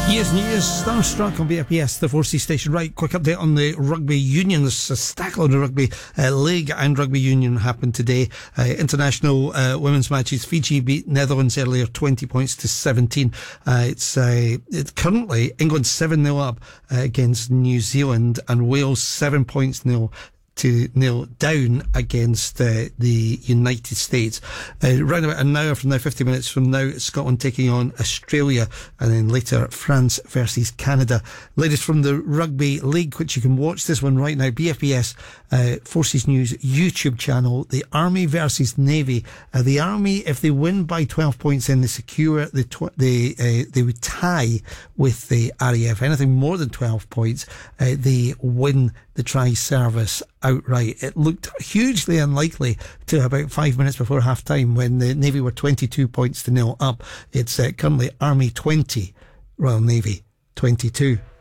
Years and years, Starstruck on BFBS, the 4C station. Right, quick update on the rugby union. There's a stack load of rugby league and rugby union happened today. International women's matches. Fiji beat Netherlands earlier, 20 points to 17. It's currently England 7-0 up against New Zealand, and Wales 7 points nil down against the United States. Round about an hour from now, 50 minutes from now, Scotland taking on Australia, and then later France versus Canada. Latest from the Rugby League, which you can watch this one right now, BFBS Forces News YouTube channel. The Army versus Navy. The Army, if they win by 12 points, then they secure they would tie with the RAF. Anything more than 12 points, they win the tri-service outright. It looked hugely unlikely to about 5 minutes before half time when the Navy were 22 points to 0 up. It's currently Army 20, Royal Navy 22.